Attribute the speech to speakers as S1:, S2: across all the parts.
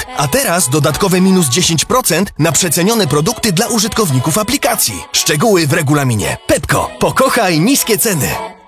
S1: A teraz dodatkowe minus 10% na przecenione produkty dla użytkowników aplikacji. Szczegóły w regulaminie. Pepko. Pokochaj niskie ceny.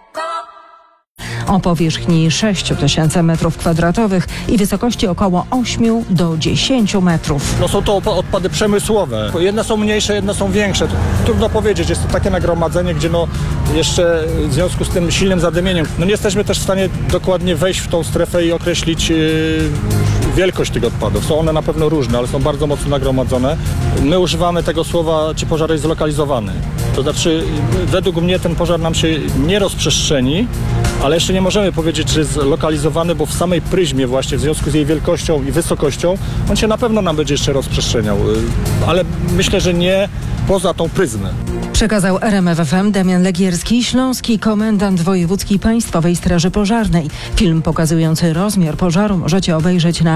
S2: O powierzchni 6000 m2 i wysokości około 8 do 10 metrów.
S3: Są to odpady przemysłowe. Jedne są mniejsze, jedne są większe. Trudno powiedzieć, jest to takie nagromadzenie, gdzie jeszcze w związku z tym silnym zadymieniem nie jesteśmy też w stanie dokładnie wejść w tą strefę i określić wielkość tych odpadów. Są one na pewno różne, ale są bardzo mocno nagromadzone. My używamy tego słowa, czy pożar jest zlokalizowany. To znaczy, według mnie ten pożar nam się nie rozprzestrzeni, ale jeszcze nie możemy powiedzieć, czy jest zlokalizowany, bo w samej pryzmie właśnie, w związku z jej wielkością i wysokością, on się na pewno nam będzie jeszcze rozprzestrzeniał. Ale myślę, że nie poza tą pryzmę.
S2: Przekazał RMF FM Damian Legierski, śląski komendant wojewódzki Państwowej Straży Pożarnej. Film pokazujący rozmiar pożaru możecie obejrzeć na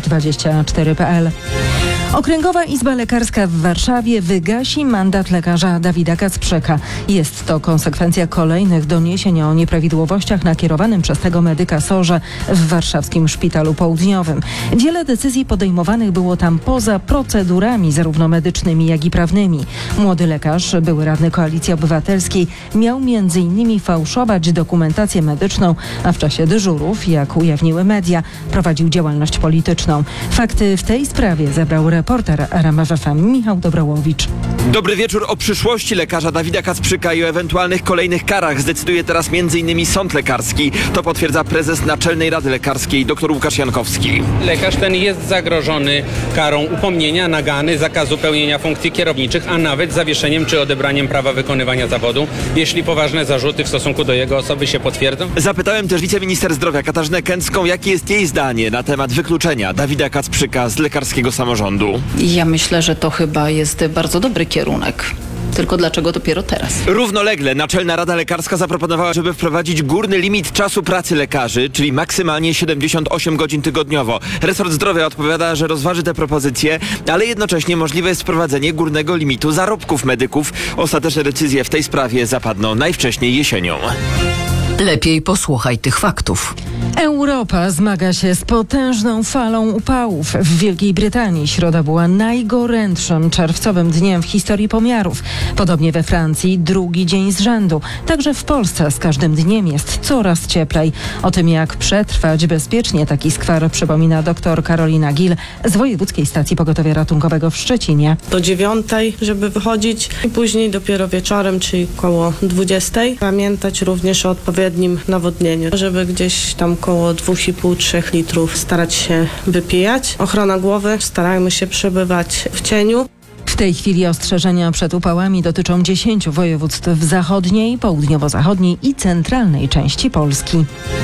S2: rmf24.pl. Okręgowa Izba Lekarska w Warszawie wygasi mandat lekarza Dawida Kacprzyka. Jest to konsekwencja kolejnych doniesień o nieprawidłowościach na kierowanym przez tego medyka SOR-ze w warszawskim Szpitalu Południowym. Wiele decyzji podejmowanych było tam poza procedurami zarówno medycznymi, jak i prawnymi. Młody lekarz, były radny Koalicji Obywatelskiej, miał m.in. fałszować dokumentację medyczną, a w czasie dyżurów, jak ujawniły media, prowadził działalność polityczną. Fakty w tej sprawie zebrał reporter RMF FM Michał Dobrołowicz.
S4: Dobry wieczór. O przyszłości lekarza Dawida Kacprzyka i o ewentualnych kolejnych karach zdecyduje teraz m.in. Sąd Lekarski. To potwierdza prezes Naczelnej Rady Lekarskiej dr Łukasz Jankowski.
S5: Lekarz ten jest zagrożony karą upomnienia, nagany, zakazu pełnienia funkcji kierowniczych, a nawet zawieszeniem czy odebraniem prawa wykonywania zawodu, jeśli poważne zarzuty w stosunku do jego osoby się potwierdzą.
S4: Zapytałem też wiceminister zdrowia Katarzynę Kęcką, jakie jest jej zdanie na temat wykluczenia Dawida Kacprzyka z lekarskiego samorządu.
S6: Ja myślę, że to chyba jest bardzo dobry kierunek. Tylko dlaczego dopiero teraz?
S4: Równolegle Naczelna Rada Lekarska zaproponowała, żeby wprowadzić górny limit czasu pracy lekarzy, czyli maksymalnie 78 godzin tygodniowo. Resort Zdrowia odpowiada, że rozważy tę propozycję, ale jednocześnie możliwe jest wprowadzenie górnego limitu zarobków medyków. Ostateczne decyzje w tej sprawie zapadną najwcześniej jesienią.
S7: Lepiej posłuchaj tych faktów.
S2: Europa zmaga się z potężną falą upałów. W Wielkiej Brytanii środa była najgorętszym czerwcowym dniem w historii pomiarów. Podobnie we Francji drugi dzień z rzędu. Także w Polsce z każdym dniem jest coraz cieplej. O tym, jak przetrwać bezpiecznie taki skwar, przypomina dr Karolina Gil z Wojewódzkiej Stacji Pogotowia Ratunkowego w Szczecinie.
S8: Do 9:00, żeby wychodzić i później dopiero wieczorem, czyli koło 20:00. Pamiętać również o odpowiednim nawodnieniu, żeby gdzieś tam około 2,5-3 litrów starać się wypijać. Ochrona głowy, starajmy się przebywać w cieniu.
S2: W tej chwili ostrzeżenia przed upałami dotyczą 10 województw zachodniej, południowo-zachodniej i centralnej części Polski.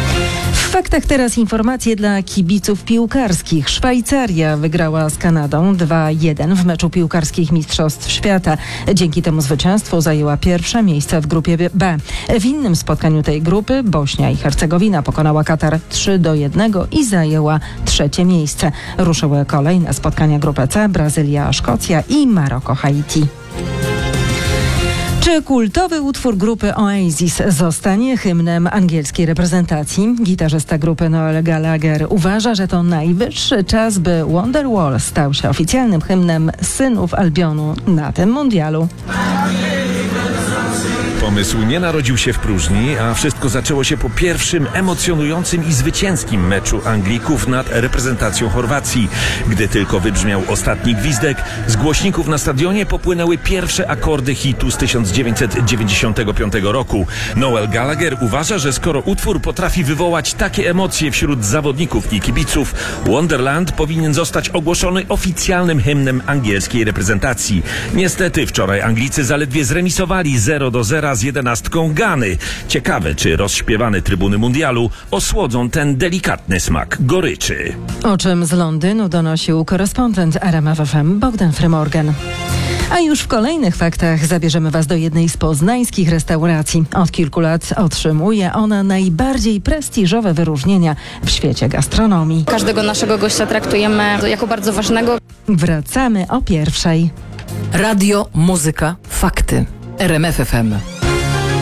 S2: W faktach teraz informacje dla kibiców piłkarskich. Szwajcaria wygrała z Kanadą 2-1 w meczu piłkarskich Mistrzostw Świata. Dzięki temu zwycięstwu zajęła pierwsze miejsce w grupie B. W innym spotkaniu tej grupy Bośnia i Hercegowina pokonała Katar 3-1 i zajęła trzecie miejsce. Ruszyły kolejne spotkania grupy C: Brazylia, Szkocja i Maroko, Haiti. Czy kultowy utwór grupy Oasis zostanie hymnem angielskiej reprezentacji? Gitarzysta grupy Noel Gallagher uważa, że to najwyższy czas, by Wonderwall stał się oficjalnym hymnem synów Albionu na tym mundialu.
S9: Pomysł nie narodził się w próżni, a wszystko zaczęło się po pierwszym emocjonującym i zwycięskim meczu Anglików nad reprezentacją Chorwacji. Gdy tylko wybrzmiał ostatni gwizdek, z głośników na stadionie popłynęły pierwsze akordy hitu z 1995 roku. Noel Gallagher uważa, że skoro utwór potrafi wywołać takie emocje wśród zawodników i kibiców, Wonderland powinien zostać ogłoszony oficjalnym hymnem angielskiej reprezentacji. Niestety wczoraj Anglicy zaledwie zremisowali 0-0 z 11 Gany. Ciekawe, czy rozśpiewane trybuny mundialu osłodzą ten delikatny smak goryczy.
S2: O czym z Londynu donosił korespondent RMF FM Bogdan Frymorgan. A już w kolejnych faktach zabierzemy Was do jednej z poznańskich restauracji. Od kilku lat otrzymuje ona najbardziej prestiżowe wyróżnienia w świecie gastronomii.
S6: Każdego naszego gościa traktujemy jako bardzo ważnego.
S2: Wracamy o 1:00.
S7: Radio, muzyka, fakty. RMF FM.